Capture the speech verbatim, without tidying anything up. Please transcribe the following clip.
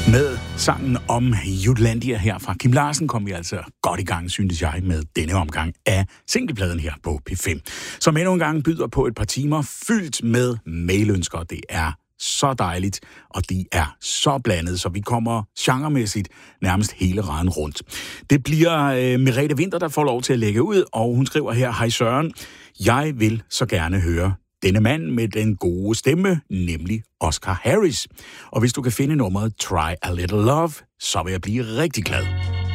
Med sangen om Jutlandia her fra Kim Larsen kom vi altså godt i gang, syntes jeg, med denne omgang af singlepladen her på P fem, som endnu en gang byder på et par timer fyldt med mailønsker. Det er så dejligt, og de er så blandet, så vi kommer genremæssigt nærmest hele raden rundt. Det bliver øh, Merete Winther, der får lov til at lægge ud, og hun skriver her: Hej Søren, jeg vil så gerne høre denne mand med den gode stemme, nemlig Oscar Harris. Og hvis du kan finde nummeret Try a Little Love, så vil jeg blive rigtig glad.